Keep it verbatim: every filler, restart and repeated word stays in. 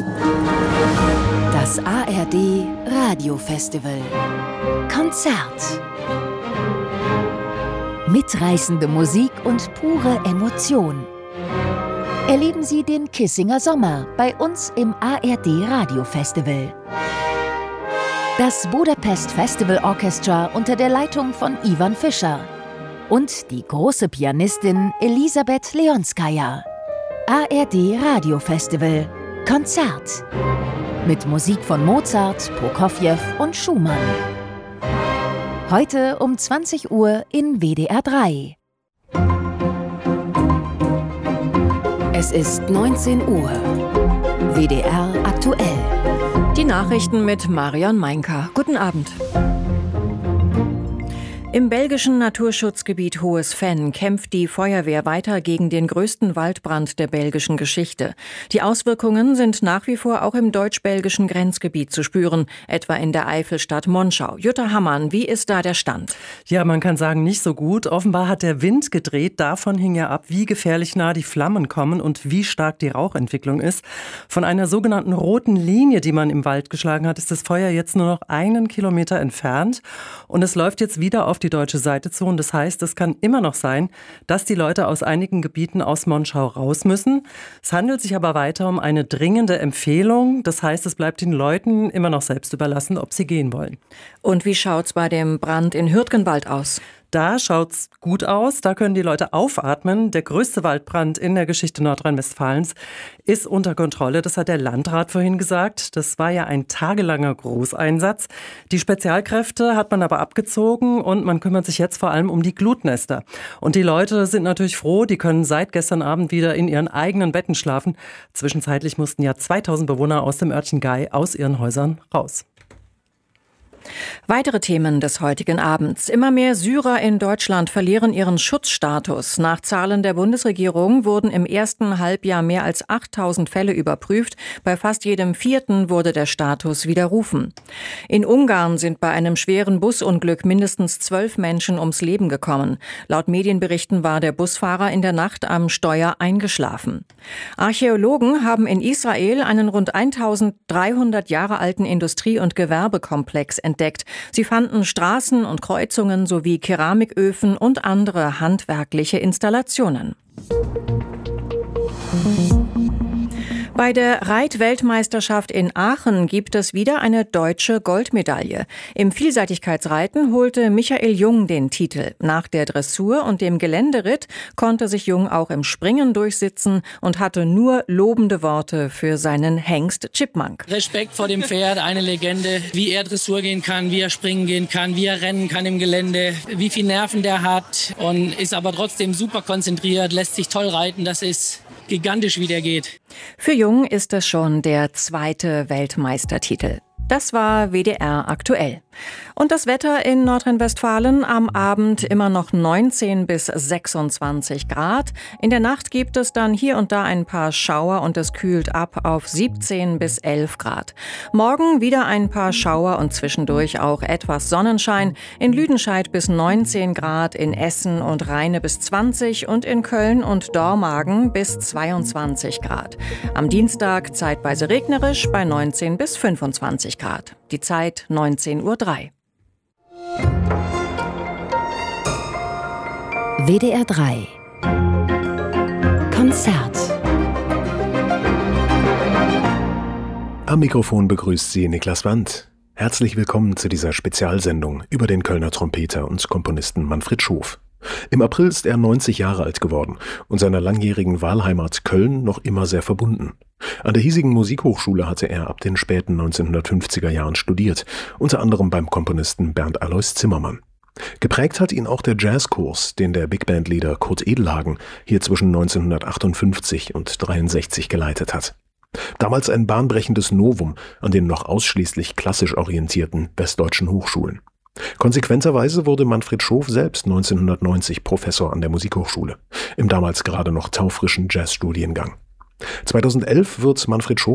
Das A R D Radiofestival Konzert. Mitreißende Musik und pure Emotion. Erleben Sie den Kissinger Sommer bei uns im A R D Radiofestival. Das Budapest Festival Orchestra unter der Leitung von Ivan Fischer und die große Pianistin Elisabeth Leonskaya. A R D Radiofestival Konzert. Mit Musik von Mozart, Prokofjew und Schumann. Heute um zwanzig Uhr in W D R drei. Es ist neunzehn Uhr. W D R aktuell. Die Nachrichten mit Marion Meinker. Guten Abend. Im belgischen Naturschutzgebiet Hohes Venn kämpft die Feuerwehr weiter gegen den größten Waldbrand der belgischen Geschichte. Die Auswirkungen sind nach wie vor auch im deutsch-belgischen Grenzgebiet zu spüren, etwa in der Eifelstadt Monschau. Jutta Hammann, wie ist da der Stand? Ja, man kann sagen, nicht so gut. Offenbar hat der Wind gedreht. Davon hing ja ab, wie gefährlich nah die Flammen kommen und wie stark die Rauchentwicklung ist. Von einer sogenannten roten Linie, die man im Wald geschlagen hat, ist das Feuer jetzt nur noch einen Kilometer entfernt. Und es läuft jetzt wieder auf die deutsche Seite zu. Und das heißt, es kann immer noch sein, dass die Leute aus einigen Gebieten aus Monschau raus müssen. Es handelt sich aber weiter um eine dringende Empfehlung. Das heißt, es bleibt den Leuten immer noch selbst überlassen, ob sie gehen wollen. Und wie schaut's bei dem Brand in Hürtgenwald aus? Da schaut's gut aus, da können die Leute aufatmen. Der größte Waldbrand in der Geschichte Nordrhein-Westfalens ist unter Kontrolle. Das hat der Landrat vorhin gesagt. Das war ja ein tagelanger Großeinsatz. Die Spezialkräfte hat man aber abgezogen und man kümmert sich jetzt vor allem um die Glutnester. Und die Leute sind natürlich froh, die können seit gestern Abend wieder in ihren eigenen Betten schlafen. Zwischenzeitlich mussten ja zweitausend Bewohner aus dem Örtchen Gei aus ihren Häusern raus. Weitere Themen des heutigen Abends. Immer mehr Syrer in Deutschland verlieren ihren Schutzstatus. Nach Zahlen der Bundesregierung wurden im ersten Halbjahr mehr als achttausend Fälle überprüft. Bei fast jedem vierten wurde der Status widerrufen. In Ungarn sind bei einem schweren Busunglück mindestens zwölf Menschen ums Leben gekommen. Laut Medienberichten war der Busfahrer in der Nacht am Steuer eingeschlafen. Archäologen haben in Israel einen rund eintausenddreihundert Jahre alten Industrie- und Gewerbekomplex entdeckt. Sie fanden Straßen und Kreuzungen sowie Keramiköfen und andere handwerkliche Installationen. Bei der Reitweltmeisterschaft in Aachen gibt es wieder eine deutsche Goldmedaille. Im Vielseitigkeitsreiten holte Michael Jung den Titel. Nach der Dressur und dem Geländeritt konnte sich Jung auch im Springen durchsetzen und hatte nur lobende Worte für seinen Hengst Chipmunk. Respekt vor dem Pferd, eine Legende, wie er Dressur gehen kann, wie er springen gehen kann, wie er rennen kann im Gelände, wie viel Nerven der hat und ist aber trotzdem super konzentriert, lässt sich toll reiten, das ist gigantisch, wie der geht. Für Jung ist es schon der zweite Weltmeistertitel. Das war W D R aktuell. Und das Wetter in Nordrhein-Westfalen am Abend immer noch neunzehn bis sechsundzwanzig Grad. In der Nacht gibt es dann hier und da ein paar Schauer und es kühlt ab auf siebzehn bis elf Grad. Morgen wieder ein paar Schauer und zwischendurch auch etwas Sonnenschein. In Lüdenscheid bis neunzehn Grad, in Essen und Rheine bis zwanzig und in Köln und Dormagen bis zweiundzwanzig Grad. Am Dienstag zeitweise regnerisch bei neunzehn bis fünfundzwanzig Grad. Die Zeit neunzehn Uhr drei. W D R drei Konzert. Am Mikrofon begrüßt Sie Niklas Wandt. Herzlich willkommen zu dieser Spezialsendung über den Kölner Trompeter und Komponisten Manfred Schof. Im April ist er neunzig Jahre alt geworden und seiner langjährigen Wahlheimat Köln noch immer sehr verbunden. An der hiesigen Musikhochschule hatte er ab den späten neunzehnhundertfünfziger Jahren studiert, unter anderem beim Komponisten Bernd Alois Zimmermann. Geprägt hat ihn auch der Jazzkurs, den der Big-Band-Leader Kurt Edelhagen hier zwischen neunzehnhundertachtundfünfzig und dreiundsechzig geleitet hat. Damals ein bahnbrechendes Novum an den noch ausschließlich klassisch orientierten westdeutschen Hochschulen. Konsequenterweise wurde Manfred Schof selbst neunzehnhundertneunzig Professor an der Musikhochschule, im damals gerade noch taufrischen Jazzstudiengang. zweitausendelf wird Manfred Schof